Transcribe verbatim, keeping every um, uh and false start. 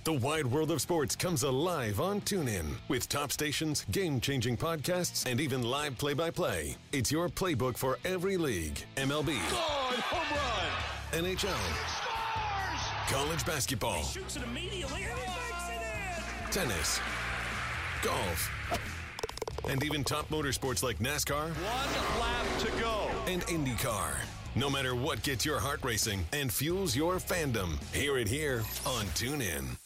The wide world of sports comes alive on TuneIn with top stations, game-changing podcasts, and even live play-by-play. It's your playbook for every league. M L B. Gone, home run. N H L. Scores! College basketball. He shoots it immediately and he makes it in! Tennis. Golf. And even top motorsports like NASCAR. One lap to go. And IndyCar. No matter what gets your heart racing and fuels your fandom, hear it here on TuneIn.